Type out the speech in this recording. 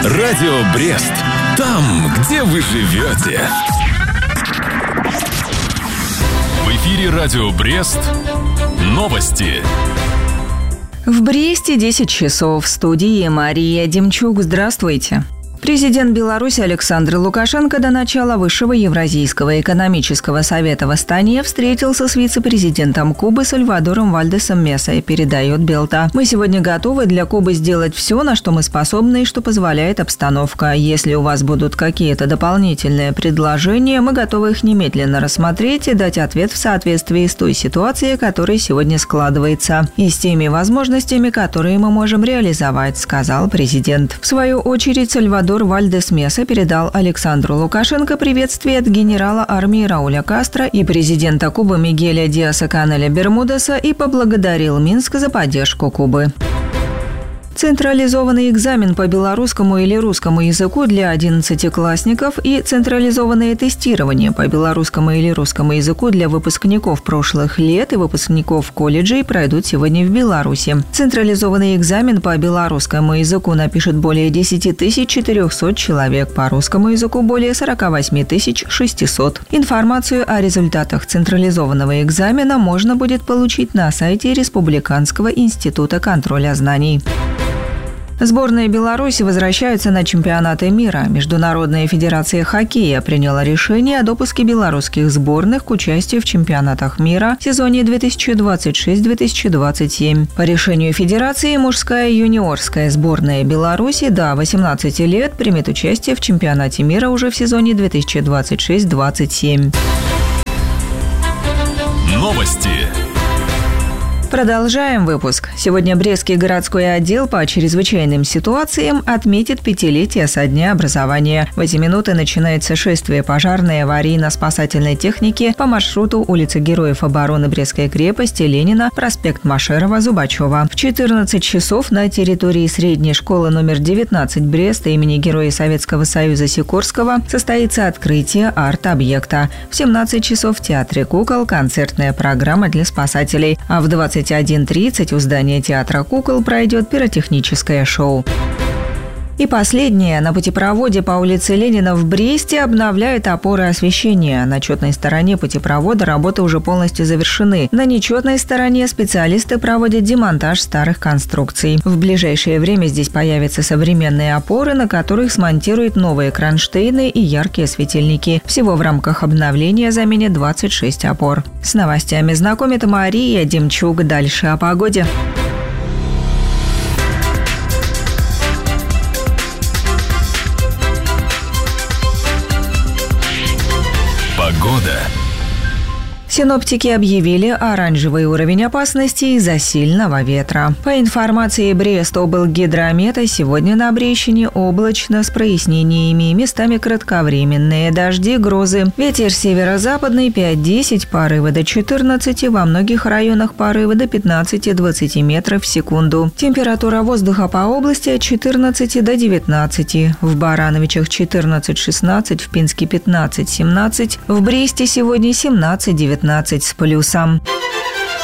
Радио Брест. Там, где вы живете. В эфире Радио Брест. Новости. В Бресте 10 часов. В студии Мария Демчук. Здравствуйте. Президент Беларуси Александр Лукашенко до начала Высшего Евразийского экономического совета в Астане встретился с вице-президентом Кубы Сальвадором Вальдесом Месой, передает Белта. «Мы сегодня готовы для Кубы сделать все, на что мы способны и что позволяет обстановка. Если у вас будут какие-то дополнительные предложения, мы готовы их немедленно рассмотреть и дать ответ в соответствии с той ситуацией, которая сегодня складывается, и с теми возможностями, которые мы можем реализовать», сказал президент. В свою очередь, Сальвадор Вальдес Меса передал Александру Лукашенко приветствие от генерала армии Рауля Кастро и президента Кубы Мигеля Диаса-Канеля Бермудеса и поблагодарил Минск за поддержку Кубы. Централизованный экзамен по белорусскому или русскому языку для 11-классников и централизованное тестирование по белорусскому или русскому языку для выпускников прошлых лет и выпускников колледжей пройдут сегодня в Беларуси. Централизованный экзамен по белорусскому языку напишет более 10 400 человек, по русскому языку более 48 600. Информацию о результатах централизованного экзамена можно будет получить на сайте Республиканского института контроля знаний. Сборная Беларуси возвращаются на чемпионаты мира. Международная федерация хоккея приняла решение о допуске белорусских сборных к участию в чемпионатах мира в сезоне 2026-2027. По решению федерации мужская и юниорская сборная Беларуси до 18 лет примет участие в чемпионате мира уже в сезоне 2026-2027. Новости. Продолжаем выпуск. Сегодня Брестский городской отдел по чрезвычайным ситуациям отметит 5-летие со дня образования. В эти минуты начинается шествие пожарной и аварийно-спасательной техники по маршруту улицы Героев обороны Брестской крепости, Ленина, проспект Машерова, Зубачева. В 14 часов на территории средней школы номер 19 Бреста имени Героя Советского Союза Сикорского состоится открытие арт-объекта. В 17 часов в Театре кукол концертная программа для спасателей, а в 21:30 у здания Театра кукол пройдет пиротехническое шоу. И последнее. На путепроводе по улице Ленина в Бресте обновляют опоры освещения. На четной стороне путепровода работы уже полностью завершены. На нечетной стороне специалисты проводят демонтаж старых конструкций. В ближайшее время здесь появятся современные опоры, на которых смонтируют новые кронштейны и яркие светильники. Всего в рамках обновления заменят 26 опор. С новостями знакомит Мария Демчук. Дальше о погоде. Погода. Синоптики объявили оранжевый уровень опасности из-за сильного ветра. По информации Брест-облгидромета, сегодня на Брещине облачно с прояснениями, местами кратковременные дожди, грозы. Ветер северо-западный 5-10, порывы до 14, во многих районах порывы до 15-20 метров в секунду. Температура воздуха по области от 14 до 19. В Барановичах 14-16, в Пинске 15-17, в Бресте сегодня 17-19 с плюсом.